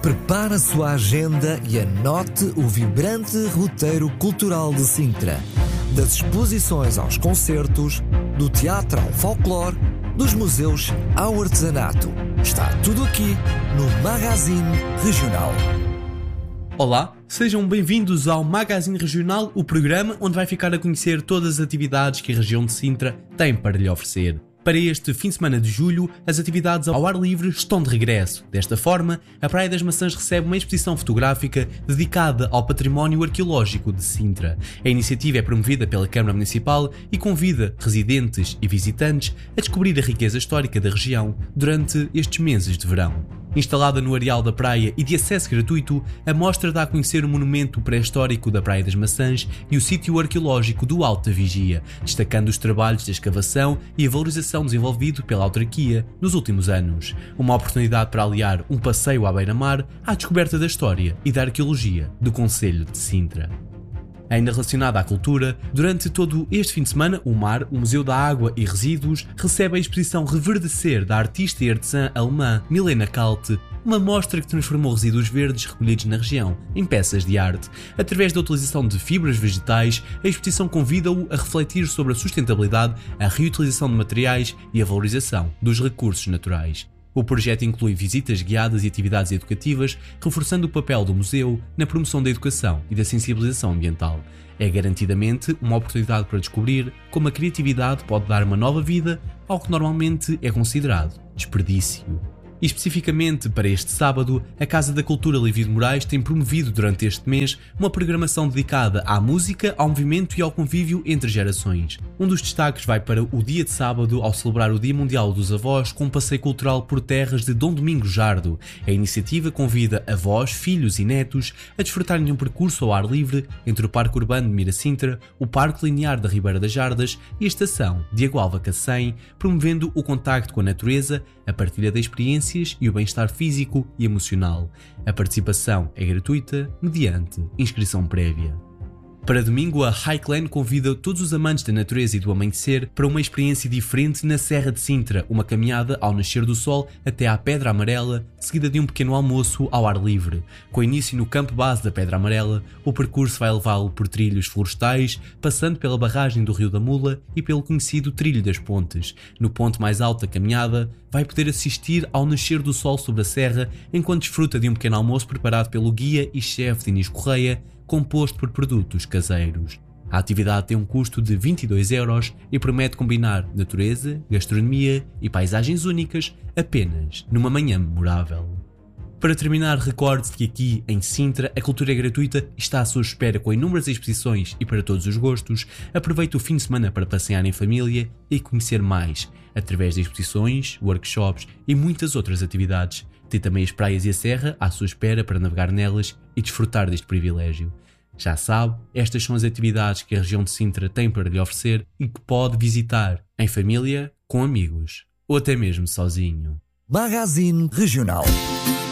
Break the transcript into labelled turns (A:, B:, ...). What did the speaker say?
A: Prepare a sua agenda e anote o vibrante roteiro cultural de Sintra. Das exposições aos concertos, do teatro ao folclore, dos museus ao artesanato. Está tudo aqui no Magazine Regional.
B: Olá, sejam bem-vindos ao Magazine Regional, o programa onde vai ficar a conhecer todas as atividades que a região de Sintra tem para lhe oferecer. Para este fim de semana de julho, as atividades ao ar livre estão de regresso. Desta forma, a Praia das Maçãs recebe uma exposição fotográfica dedicada ao património arqueológico de Sintra. A iniciativa é promovida pela Câmara Municipal e convida residentes e visitantes a descobrir a riqueza histórica da região durante estes meses de verão. Instalada no areal da praia e de acesso gratuito, a mostra dá a conhecer o monumento pré-histórico da Praia das Maçãs e o sítio arqueológico do Alto da Vigia, destacando os trabalhos de escavação e a valorização desenvolvido pela autarquia nos últimos anos. Uma oportunidade para aliar um passeio à beira-mar à descoberta da história e da arqueologia do concelho de Sintra. Ainda relacionada à cultura, durante todo este fim de semana, o MAR, o Museu da Água e Resíduos, recebe a exposição Reverdecer da artista e artesã alemã Milena Kalte, uma mostra que transformou resíduos verdes recolhidos na região em peças de arte. Através da utilização de fibras vegetais, a exposição convida-o a refletir sobre a sustentabilidade, a reutilização de materiais e a valorização dos recursos naturais. O projeto inclui visitas guiadas e atividades educativas, reforçando o papel do museu na promoção da educação e da sensibilização ambiental. É garantidamente uma oportunidade para descobrir como a criatividade pode dar uma nova vida ao que normalmente é considerado desperdício. E especificamente para este sábado, a Casa da Cultura Livio de Moraes tem promovido durante este mês uma programação dedicada à música, ao movimento e ao convívio entre gerações. Um dos destaques vai para o dia de sábado, ao celebrar o Dia Mundial dos Avós, com um passeio cultural por terras de Dom Domingos Jardo. A iniciativa convida avós, filhos e netos a desfrutarem de um percurso ao ar livre entre o Parque Urbano de Miracintra, o Parque Linear da Ribeira das Jardas e a Estação de Agualva-Cacém, promovendo o contacto com a natureza, a partilha de experiências e o bem-estar físico e emocional. A participação é gratuita, mediante inscrição prévia. Para domingo, a Highland convida todos os amantes da natureza e do amanhecer para uma experiência diferente na Serra de Sintra, uma caminhada ao nascer do sol até à Pedra Amarela, seguida de um pequeno almoço ao ar livre. Com início no campo base da Pedra Amarela, o percurso vai levá-lo por trilhos florestais, passando pela barragem do Rio da Mula e pelo conhecido Trilho das Pontes. No ponto mais alto da caminhada, vai poder assistir ao nascer do sol sobre a serra, enquanto desfruta de um pequeno almoço preparado pelo guia e chefe Dinis Correia, composto por produtos caseiros. A atividade tem um custo de 22€ e promete combinar natureza, gastronomia e paisagens únicas apenas numa manhã memorável. Para terminar, recorde-se que aqui em Sintra a cultura é gratuita e está à sua espera com inúmeras exposições e para todos os gostos. Aproveite o fim de semana para passear em família e conhecer mais, através de exposições, workshops e muitas outras atividades. Tem também as praias e a serra à sua espera para navegar nelas e desfrutar deste privilégio. Já sabe, estas são as atividades que a região de Sintra tem para lhe oferecer e que pode visitar em família, com amigos ou até mesmo sozinho.
A: Magazine Regional.